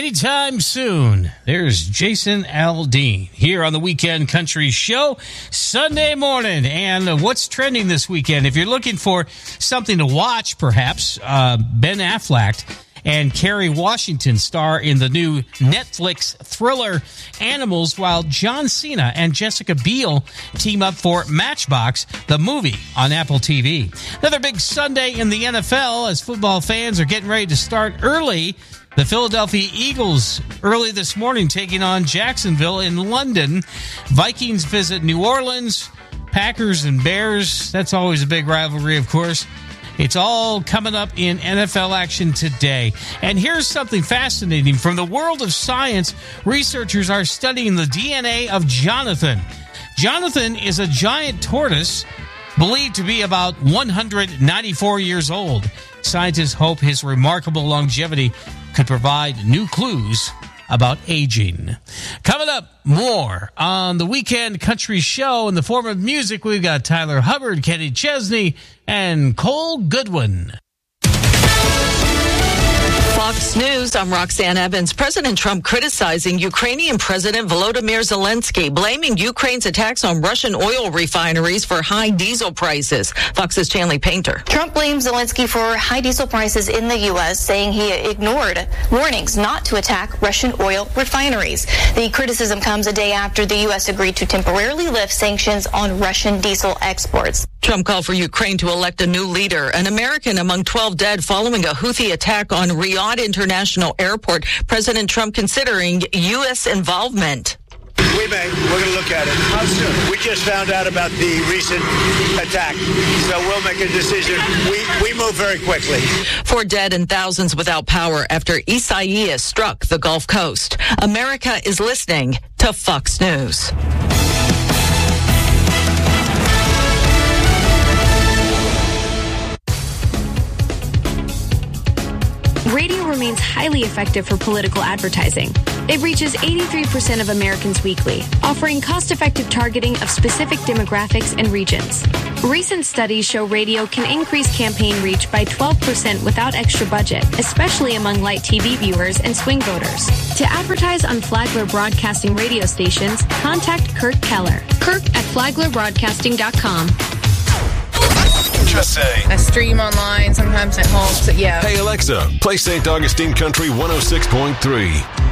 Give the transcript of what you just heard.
anytime soon. There's Jason Aldean here on the Weekend Country Show, Sunday morning. And what's trending this weekend? If you're looking for something to watch, perhaps, Ben Affleck and Kerry Washington star in the new Netflix thriller Animals, while John Cena and Jessica Biel team up for Matchbox, the movie on Apple TV. Another big Sunday in the NFL as football fans are getting ready to start early. The Philadelphia Eagles early this morning taking on Jacksonville in London. Vikings visit New Orleans. Packers and Bears, that's always a big rivalry, of course. It's all coming up in NFL action today. And here's something fascinating. From the world of science, researchers are studying the DNA of Jonathan. Jonathan is a giant tortoise believed to be about 194 years old. Scientists hope his remarkable longevity could provide new clues about aging. Coming up, more on the Weekend Country Show. In the form of music, we've got Tyler Hubbard, Kenny Chesney, and Cole Goodwin. Fox News, I'm Roxanne Evans. President Trump criticizing Ukrainian President Volodymyr Zelensky, blaming Ukraine's attacks on Russian oil refineries for high diesel prices. Fox's Chanley Painter. Trump blames Zelensky for high diesel prices in the U.S., saying he ignored warnings not to attack Russian oil refineries. The criticism comes a day after the U.S. agreed to temporarily lift sanctions on Russian diesel exports. Trump called for Ukraine to elect a new leader. An American among 12 dead following a Houthi attack on Riyadh International Airport. President Trump considering U.S. involvement. We're going to look at it. How soon? We just found out about the recent attack, so we'll make a decision. We move very quickly. 4 dead and thousands without power after Isaias struck the Gulf Coast. America is listening to Fox News. Radio remains highly effective for political advertising. It reaches 83% of Americans weekly, offering cost-effective targeting of specific demographics and regions. Recent studies show radio can increase campaign reach by 12% without extra budget, especially among light TV viewers and swing voters. To advertise on Flagler Broadcasting radio stations, contact Kirk Keller. Kirk at flaglerbroadcasting.com. Just say. I stream online, sometimes at home, so yeah. Hey Alexa, play St. Augustine Country 106.3.